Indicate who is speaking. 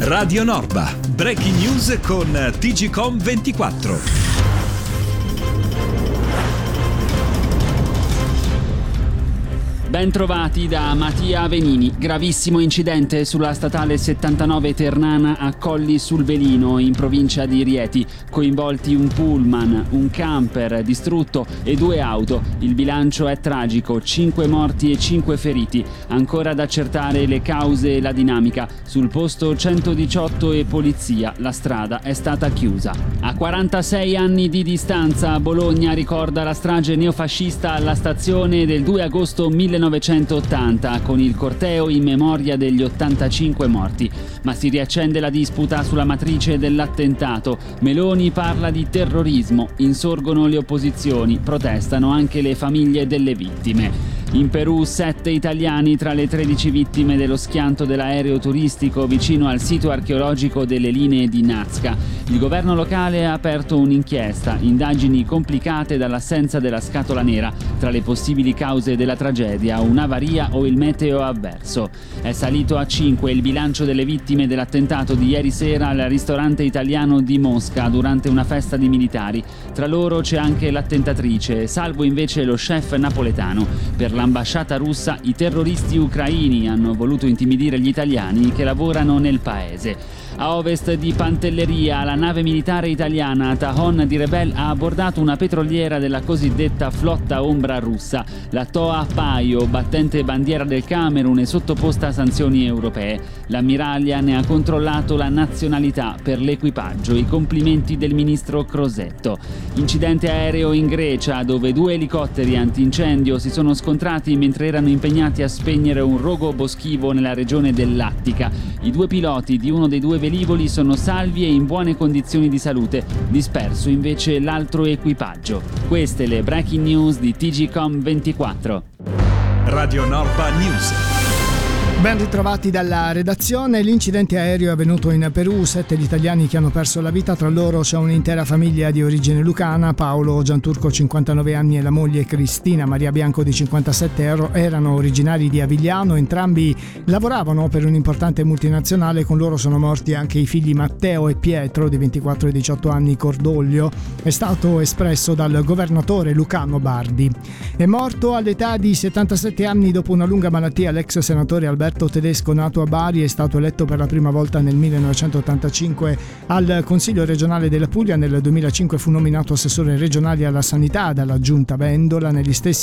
Speaker 1: Radio Norba, breaking news con TGcom 24.
Speaker 2: Ben trovati da Mattia Venini. Gravissimo incidente sulla statale 79 Ternana a Colli sul Velino, in provincia di Rieti. Coinvolti un pullman, un camper distrutto e 2 auto. Il bilancio è tragico, 5 morti e 5 feriti. Ancora da accertare le cause e la dinamica. Sul posto 118 e polizia. La strada è stata chiusa. A 46 anni di distanza, Bologna ricorda la strage neofascista alla stazione del 2 agosto 1980 con il corteo in memoria degli 85 morti. Ma si riaccende la disputa sulla matrice dell'attentato. Meloni parla di terrorismo, insorgono le opposizioni, protestano anche le famiglie delle vittime. In Perù 7 italiani tra le 13 vittime dello schianto dell'aereo turistico vicino al sito archeologico delle linee di Nazca. Il governo locale ha aperto un'inchiesta, indagini complicate dall'assenza della scatola nera. Tra le possibili cause della tragedia, un'avaria o il meteo avverso. È salito a 5 il bilancio delle vittime dell'attentato di ieri sera al ristorante italiano di Mosca durante una festa di militari. Tra loro c'è anche l'attentatrice, salvo invece lo chef napoletano. Per l'ambasciata russa, i terroristi ucraini hanno voluto intimidire gli italiani che lavorano nel paese. A ovest di Pantelleria, la nave militare italiana Tahon di Rebel ha abbordato una petroliera della cosiddetta flotta ombra russa, la Toa Paio, battente bandiera del Camerun e sottoposta a sanzioni europee. L'ammiraglia ne ha controllato la nazionalità per l'equipaggio, i complimenti del ministro Crosetto. Incidente aereo in Grecia, dove 2 elicotteri antincendio si sono scontrati mentre erano impegnati a spegnere un rogo boschivo nella regione dell'Attica. I 2 piloti di uno dei 2 velivoli sono salvi e in buone condizioni di salute, disperso invece l'altro equipaggio. Queste le breaking news di TGcom 24.
Speaker 1: Radio Norba News.
Speaker 3: Ben ritrovati dalla redazione. L'incidente aereo è avvenuto in Perù, 7 gli italiani che hanno perso la vita, tra loro c'è un'intera famiglia di origine lucana. Paolo Gianturco, 59 anni, e la moglie Cristina Maria Bianco, di 57, erano originari di Avigliano. Entrambi lavoravano per un'importante multinazionale. Con loro sono morti anche i figli Matteo e Pietro, di 24 e 18 anni. Cordoglio è stato espresso dal governatore lucano Bardi. È morto all'età di 77 anni dopo una lunga malattia l'ex senatore Alberto Tedesco, nato a Bari. È stato eletto per la prima volta nel 1985 al Consiglio regionale della Puglia. Nel 2005 fu nominato assessore regionale alla sanità dalla giunta Vendola. Negli stessi